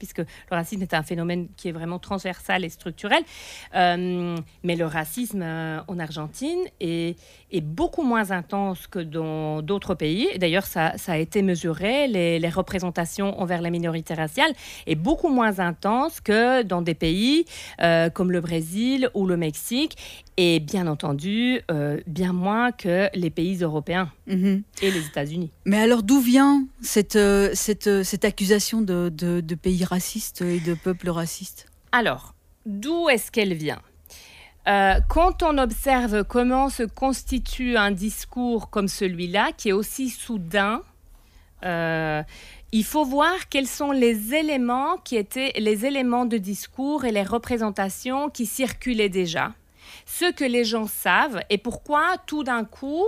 puisque le racisme est un phénomène qui est vraiment transversal et structurel. Mais le racisme en Argentine est beaucoup moins intense que dans d'autres pays. Et d'ailleurs, ça a été mesuré. Les représentations envers la minorité raciale est beaucoup moins intense que dans des pays comme le Brésil ou le Mexique. Et bien entendu, bien moins que les pays européens et les États-Unis. Mais alors, d'où vient cette accusation de pays racistes et de peuples racistes ? Alors, d'où est-ce qu'elle vient ? Quand on observe comment se constitue un discours comme celui-là, qui est aussi soudain, il faut voir quels sont les éléments qui étaient les éléments de discours et les représentations qui circulaient déjà. Ce que les gens savent et pourquoi tout d'un coup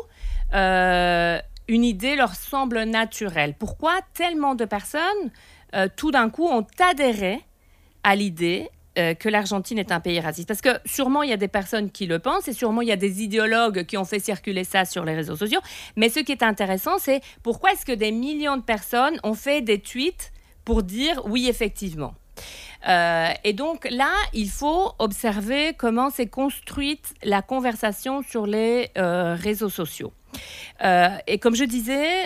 une idée leur semble naturelle. Pourquoi tellement de personnes tout d'un coup ont adhéré à l'idée que l'Argentine est un pays raciste. Parce que sûrement il y a des personnes qui le pensent et sûrement il y a des idéologues qui ont fait circuler ça sur les réseaux sociaux. Mais ce qui est intéressant, c'est pourquoi est-ce que des millions de personnes ont fait des tweets pour dire oui, effectivement. Et donc là, il faut observer comment s'est construite la conversation sur les réseaux sociaux. Et comme je disais,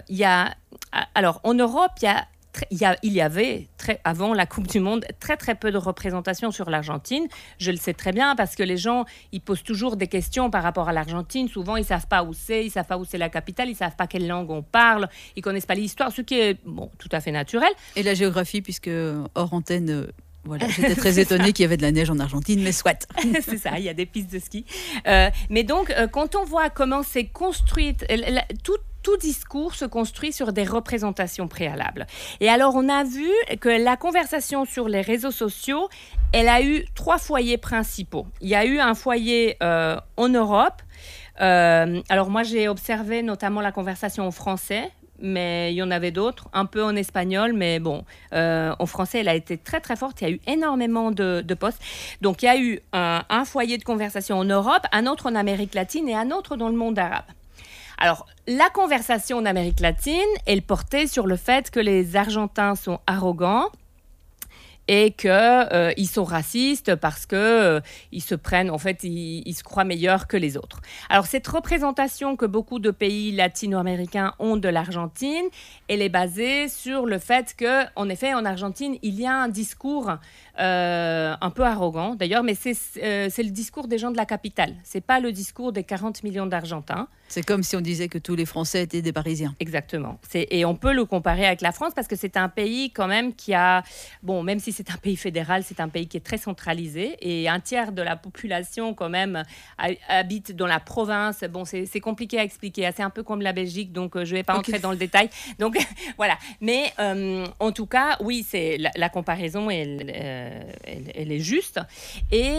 alors en Europe, il y avait, avant la Coupe du Monde, très peu de représentation sur l'Argentine. Je le sais très bien parce que les gens, ils posent toujours des questions par rapport à l'Argentine. Souvent, ils ne savent pas où c'est, ils ne savent pas où c'est la capitale, ils ne savent pas quelle langue on parle, ils ne connaissent pas l'histoire, ce qui est tout à fait naturel. Et la géographie, puisque hors antenne... Voilà, j'étais très étonnée qu'il y avait de la neige en Argentine, mais soit. C'est ça, il y a des pistes de ski. Mais donc, quand on voit comment c'est construite, tout discours se construit sur des représentations préalables. Et alors, on a vu que la conversation sur les réseaux sociaux, elle a eu 3 foyers principaux. Il y a eu un foyer en Europe. Alors, moi, j'ai observé notamment la conversation en français, mais il y en avait d'autres, un peu en espagnol, mais bon, en français, elle a été très forte. Il y a eu énormément de posts. Donc, il y a eu un foyer de conversation en Europe, un autre en Amérique latine et un autre dans le monde arabe. Alors, la conversation en Amérique latine, elle portait sur le fait que les Argentins sont arrogants et qu'ils sont racistes parce qu'ils se prennent, en fait, ils se croient meilleurs que les autres. Alors, cette représentation que beaucoup de pays latino-américains ont de l'Argentine, elle est basée sur le fait qu'en effet, en Argentine, il y a un discours un peu arrogant, d'ailleurs, mais c'est le discours des gens de la capitale. C'est pas le discours des 40 millions d'Argentins. C'est comme si on disait que tous les Français étaient des Parisiens. Exactement. Et on peut le comparer avec la France parce que c'est un pays quand même qui a... Bon, même si c'est un pays fédéral, c'est un pays qui est très centralisé et un tiers de la population quand même habite dans la province. Bon, c'est compliqué à expliquer. C'est un peu comme la Belgique, donc je ne vais pas entrer dans le détail. Donc, voilà. Mais en tout cas, oui, la comparaison, elle est juste. Et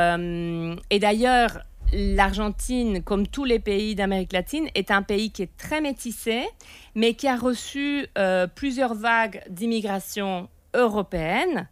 d'ailleurs... L'Argentine, comme tous les pays d'Amérique latine, est un pays qui est très métissé, mais qui a reçu plusieurs vagues d'immigration européenne,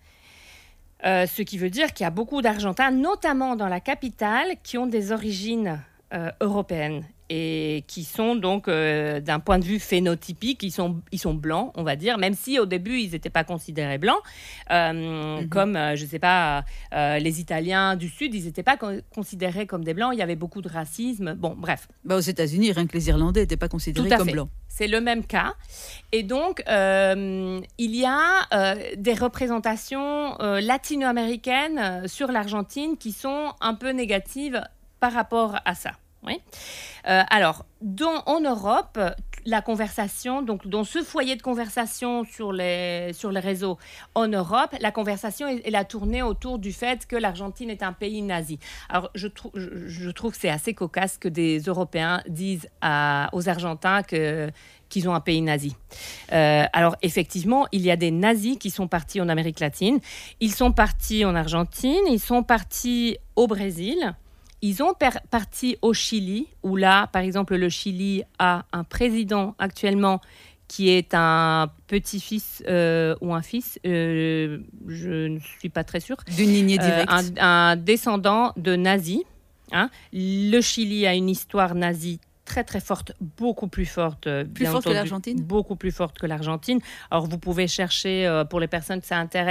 ce qui veut dire qu'il y a beaucoup d'Argentins, notamment dans la capitale, qui ont des origines européennes et qui sont donc, d'un point de vue phénotypique, ils sont blancs, on va dire, même si au début, ils n'étaient pas considérés blancs, comme, je ne sais pas, les Italiens du Sud, ils n'étaient pas considérés comme des blancs, il y avait beaucoup de racisme, bon, bref. Aux États-Unis, rien que les Irlandais n'étaient pas considérés comme blancs. C'est le même cas. Et donc, il y a des représentations latino-américaines sur l'Argentine qui sont un peu négatives par rapport à ça. Oui. Alors, en Europe, la conversation, donc dans ce foyer de conversation sur les réseaux en Europe, la conversation elle a tourné autour du fait que l'Argentine est un pays nazi. Alors, je trouve que c'est assez cocasse que des Européens disent aux Argentins qu'ils ont un pays nazi. Alors, effectivement, il y a des nazis qui sont partis en Amérique latine. Ils sont partis en Argentine, ils sont partis au Brésil. Ils ont parti au Chili, où là, par exemple, le Chili a un président actuellement qui est un petit-fils ou un fils, je ne suis pas très sûre. D'une lignée directe. Un descendant de nazis. Hein. Le Chili a une histoire nazie très très forte, beaucoup plus forte. Plus forte que l'Argentine ? Beaucoup plus forte que l'Argentine. Alors vous pouvez chercher, pour les personnes que ça intéresse,